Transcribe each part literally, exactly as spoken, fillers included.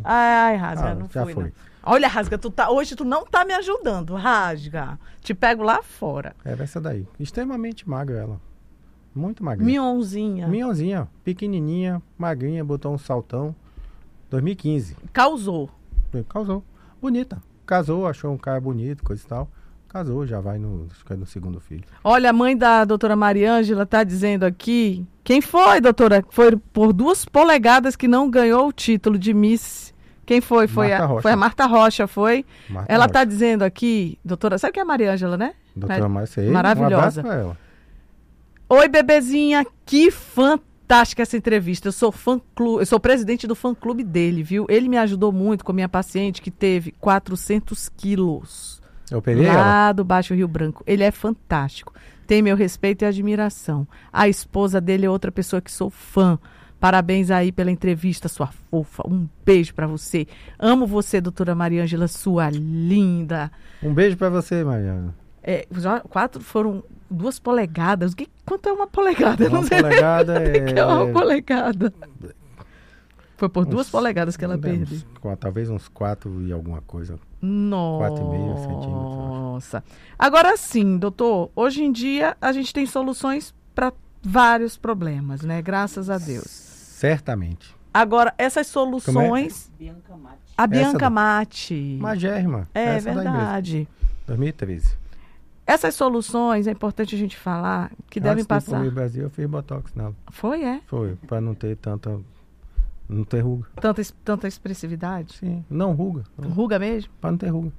Ai, Rasga, Ah, não já fui, foi. não. Olha, Rasga, tu tá, hoje tu não tá me ajudando, Rasga. Te pego lá fora. Era essa daí. Extremamente magra ela. Muito magrinha. Mionzinha. Minhonzinha, pequenininha, magrinha, botou um saltão. dois mil e quinze. Causou. Causou. Bonita. Casou, achou um cara bonito, coisa e tal. Casou, já vai no, acho que é no segundo filho. Olha, a mãe da doutora Mariângela tá dizendo aqui. Quem foi, doutora? Foi por duas polegadas que não ganhou o título de Miss. Quem foi? Foi, Marta a, Rocha. foi a Marta Rocha, foi? Marta Ela Rocha. tá dizendo aqui, doutora, sabe quem é a Mariângela, né? Doutora Mar- Márcia, um maravilhosa. abraço pra ela. Oi, bebezinha, que fantástica essa entrevista. Eu sou fã clube, eu sou presidente do fã clube dele, viu? Ele me ajudou muito com a minha paciente que teve quatrocentos quilos. Eu operei lá ela. do Baixo Rio Branco. Ele é fantástico. Tem meu respeito e admiração. A esposa dele é outra pessoa que sou fã. Parabéns aí pela entrevista, sua fofa. Um beijo pra você. Amo você, doutora Mariângela, sua linda. Um beijo pra você, Mariana. É, já quatro foram duas polegadas. O que, quanto é uma polegada? Eu Uma não sei polegada nem o que é uma é- polegada. Foi por duas Uns- polegadas que ela uns- perdeu. com- talvez uns quatro e alguma coisa. Nossa. Quatro e meio centímetros, eu Nossa. Agora sim, doutor, hoje em dia a gente tem soluções para vários problemas, né? Graças a Deus. Certamente. Agora, essas soluções... A Bianca Essa da- Mate. Magérrima. É essa daí mesmo. verdade. dois mil e treze. Essas soluções, é importante a gente falar, que devem Antes de ir passar... pro Rio Brasil, eu fiz botox nela. Foi, é? Foi, pra não ter tanta... Não ter ruga. Tanta, es- tanta expressividade? Sim, não ruga. Ruga mesmo? Pra não ter ruga.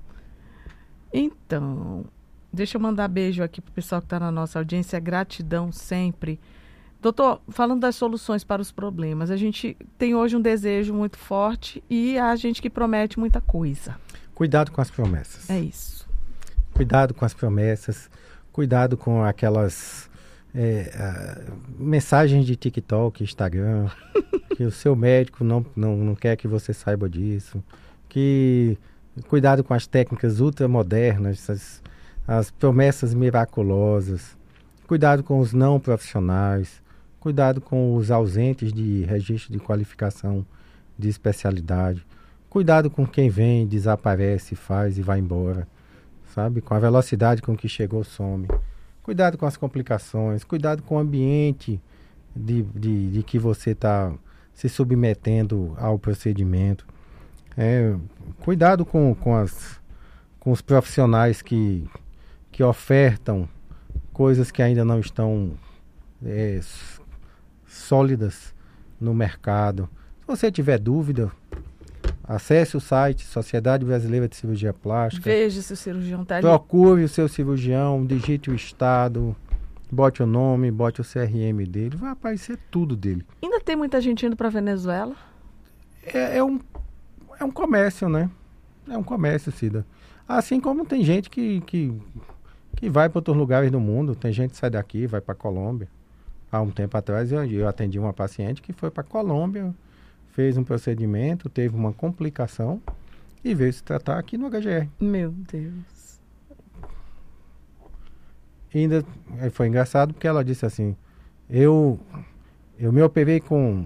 Então, deixa eu mandar beijo aqui pro pessoal que está na nossa audiência. Gratidão sempre. Doutor, falando das soluções para os problemas, a gente tem hoje um desejo muito forte e a gente que promete muita coisa. Cuidado com as promessas. É isso. Cuidado com as promessas. Cuidado com aquelas é, ah, mensagens de TikTok, Instagram, que o seu médico não, não, não quer que você saiba disso. Que cuidado com as técnicas ultramodernas, as, as promessas miraculosas. Cuidado com os não profissionais. Cuidado com os ausentes de registro de qualificação de especialidade. Cuidado com quem vem, desaparece, faz e vai embora. Sabe? Com a velocidade com que chegou, some. Cuidado com as complicações. Cuidado com o ambiente de, de, de que você está se submetendo ao procedimento. É, cuidado com, com, as, com os profissionais que, que ofertam coisas que ainda não estão é, sólidas no mercado. Se você tiver dúvida, acesse o site Sociedade Brasileira de Cirurgia Plástica. Veja se o cirurgião está ali. Procure o seu cirurgião, digite o estado, bote o nome, bote o C R M dele, vai aparecer tudo dele. Ainda tem muita gente indo para Venezuela? É, é, um, é um comércio, né? É um comércio, Cida. Assim como tem gente que, que, que vai para outros lugares do mundo, tem gente que sai daqui, vai para Colômbia. Há um tempo atrás eu, eu atendi uma paciente que foi para Colômbia, fez um procedimento, teve uma complicação e veio se tratar aqui no H G R. Meu Deus. E ainda aí foi engraçado porque ela disse assim, eu, eu me operei com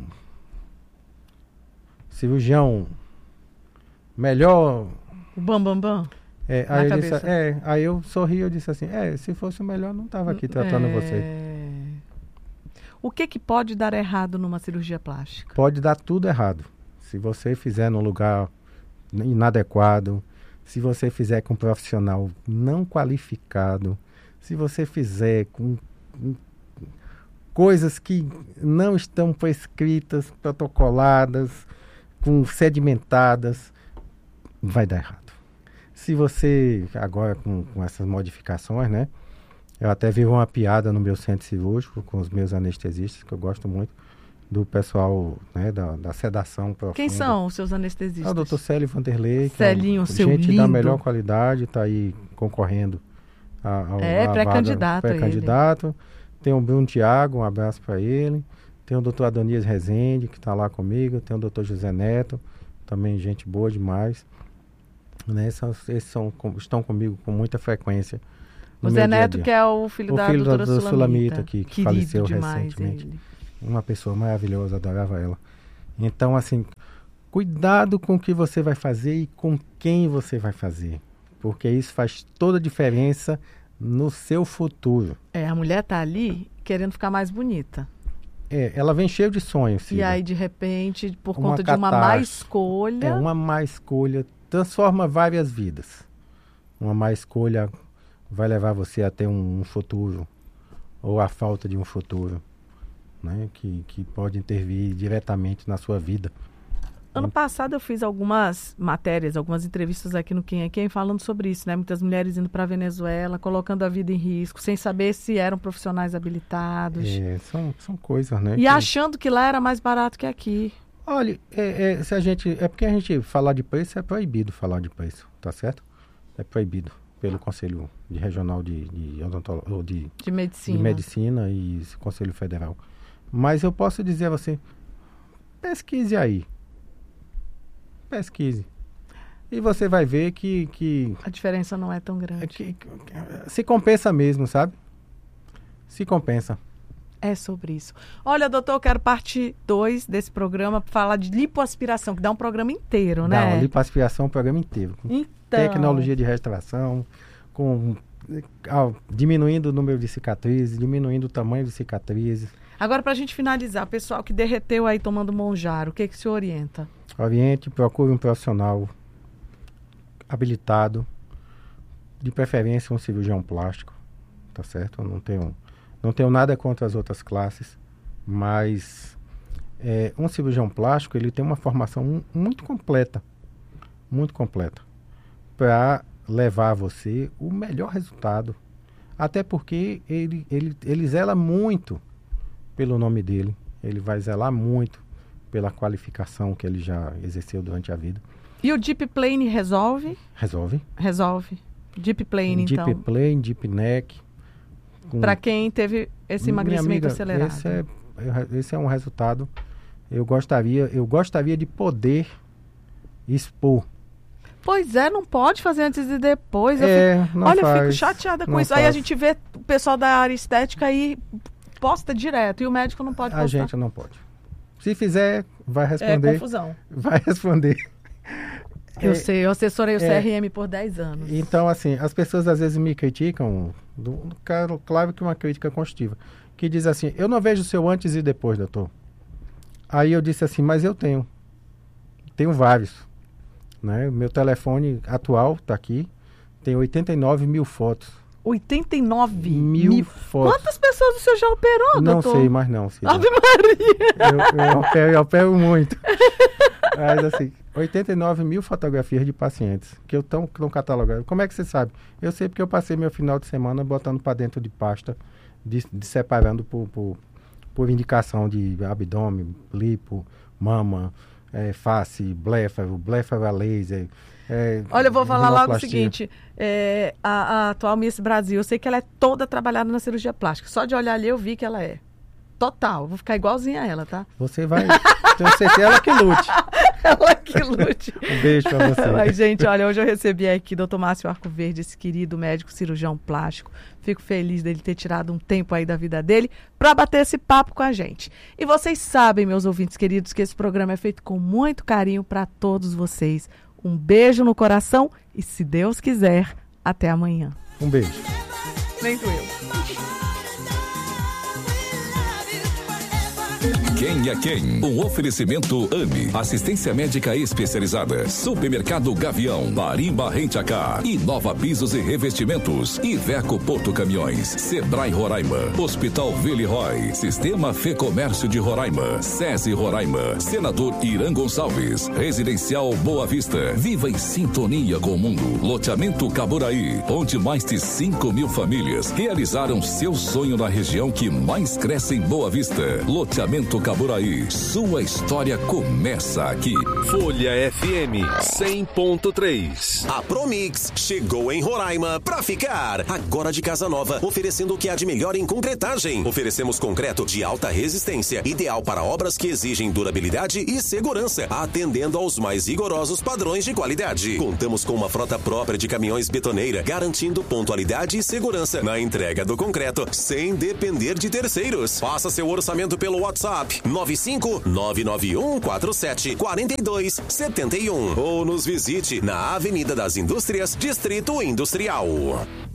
cirurgião melhor. O bam, bam, bam. É, Na aí, eu disse, cabeça. é, aí eu sorri e disse assim, é, se fosse o melhor não estava aqui tratando É. você. O que que pode dar errado numa cirurgia plástica? Pode dar tudo errado. Se você fizer num lugar inadequado, se você fizer com um profissional não qualificado, se você fizer com, com coisas que não estão prescritas, protocoladas, com sedimentadas, vai dar errado. Se você, agora com, com essas modificações, né? Eu até vi uma piada no meu centro cirúrgico com os meus anestesistas, que eu gosto muito, do pessoal, né, da, da sedação profunda. Quem são os seus anestesistas? É o doutor Célio Vanderlei, que Celinho, é um, seu gente lindo. da melhor qualidade, está aí concorrendo a, ao, É, a pré-candidato vaga, pré-candidato. Tem o Bruno Thiago, um abraço para ele. Tem o doutor Adonias Rezende, que está lá comigo. Tem o doutor José Neto, também gente boa demais. Né, são, esses são, estão comigo com muita frequência. O Zé Neto, que é o filho o da filho doutora da, da Sulamita, Sulamita, que, que Querido faleceu demais recentemente. ele. Uma pessoa maravilhosa, adorava ela. Então, assim, Cuidado com o que você vai fazer e com quem você vai fazer, porque isso faz toda a diferença no seu futuro. É, a mulher tá ali querendo ficar mais bonita. É, ela vem cheia de sonhos, Cida. E aí, de repente, por Uma conta de uma má catástrofe. escolha... É, uma má escolha transforma várias vidas. Uma má escolha vai levar você a ter um, um futuro, ou a falta de um futuro, né? que, que pode intervir diretamente na sua vida. Ano passado eu fiz algumas matérias, algumas entrevistas aqui no Quem é Quem falando sobre isso, né? Muitas mulheres indo para a Venezuela, colocando a vida em risco, sem saber se eram profissionais habilitados. É, são, são coisas, né? E que... achando que lá era mais barato que aqui. Olha, é, é, se a gente, é porque a gente falar de preço é proibido falar de preço, tá certo? É proibido pelo Conselho de Regional de, de, odontolo, ou de, De medicina. de Medicina e Conselho Federal. Mas eu posso dizer a você, pesquise aí. Pesquise. E você vai ver que, que, A diferença não é tão grande. é que, que se compensa mesmo, sabe? Se compensa. É sobre isso. Olha, doutor, eu quero parte dois desse programa para falar de lipoaspiração, que dá um programa inteiro, né? Dá uma lipoaspiração o programa inteiro. Com Então, tecnologia de restauração, com, ah, diminuindo o número de cicatrizes, diminuindo o tamanho de cicatrizes. agora, para a gente finalizar, o pessoal que derreteu aí tomando Monjaro, o que que se orienta? Oriente, procure um profissional habilitado, de preferência um cirurgião plástico, tá certo? Eu não tenho, não tenho nada contra as outras classes, mas é, um cirurgião plástico, ele tem uma formação muito completa, muito completa, para levar a você o melhor resultado. Até porque ele, ele, ele zela muito pelo nome dele, ele vai zelar muito pela qualificação que ele já exerceu durante a vida. E o Deep Plane resolve? Resolve. Resolve. Deep Plane, Deep então. Plane, Deep Neck. com- Para quem teve esse Minha emagrecimento amiga, acelerado. Esse é, esse é um resultado. Eu gostaria, eu gostaria de poder expor. Pois é, não pode fazer antes e depois. Eu É, fico- não Olha, eu faz, fico chateada com não isso. Aí a faz. gente vê o pessoal da área estética aí posta direto e o médico não pode A postar. gente não pode. Se fizer, vai É responder. confusão. Vai responder. Eu É, sei, eu assessorei o é. C R M por dez anos. Então, assim, as pessoas às vezes me criticam, do, do- claro, claro que uma crítica construtiva, que diz assim, eu não vejo o seu antes e depois, doutor. Aí eu disse assim, mas eu tenho. Tenho vários. Né? Meu telefone atual está aqui, tem oitenta e nove mil fotos. oitenta e nove Mil, mil. fotos. Quantas pessoas o senhor já operou, Não doutor? sei, mas não. Cida. Ave Maria! Eu, eu, opero, eu opero muito. Mas assim, oitenta e nove mil fotografias de pacientes que eu estão catalogando. Como é que você sabe? Eu sei porque eu passei meu final de semana botando para dentro de pasta, de, de separando por, por, por indicação de abdômen, lipo, mama, é, face, bléfaro, bléfaro a laser. É, Olha, eu vou falar logo o rinoplastia. seguinte, é, a, a atual Miss Brasil, eu sei que ela é toda trabalhada na cirurgia plástica. Só de olhar ali eu vi que ela é. Total, eu vou ficar igualzinha a ela, tá? Você vai, tenho certeza, ela que lute. Ela que lute. Um beijo pra você. Mas, gente, olha, hoje eu recebi aqui o doutor Márcio Arcoverde, esse querido médico cirurgião plástico. Fico feliz dele ter tirado um tempo aí da vida dele para bater esse papo com a gente. E vocês sabem, meus ouvintes queridos, que esse programa é feito com muito carinho para todos vocês. Um beijo no coração e, se Deus quiser, até amanhã. Um beijo. Nem doeu. Quem é quem? Um oferecimento AME, assistência médica especializada. Supermercado Gavião, Barimba Rent-A-Car, Inova Pisos e Revestimentos, Iveco Porto Caminhões, Sebrae Roraima, Hospital Villeroy, Sistema Fê Comércio de Roraima, SESI Roraima, Senador Irã Gonçalves, Residencial Boa Vista, viva em sintonia com o mundo. Loteamento Caburaí, onde mais de cinco mil famílias realizaram seu sonho na região que mais cresce em Boa Vista. Loteamento Caburaí, sua história começa aqui. Folha F M cem ponto três. A Promix chegou em Roraima pra ficar. Agora de casa nova, oferecendo o que há de melhor em concretagem. Oferecemos concreto de alta resistência, ideal para obras que exigem durabilidade e segurança, atendendo aos mais rigorosos padrões de qualidade. Contamos com uma frota própria de caminhões betoneira, garantindo pontualidade e segurança na entrega do concreto, sem depender de terceiros. Faça seu orçamento pelo WhatsApp WhatsApp nove cinco nove nove um quatro sete quatro dois sete um ou nos visite na Avenida das Indústrias, Distrito Industrial.